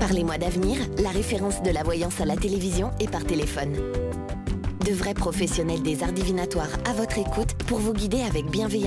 Parlez-moi d'avenir, la référence de la voyance à la télévision et par téléphone. De vrais professionnels des arts divinatoires à votre écoute pour vous guider avec bienveillance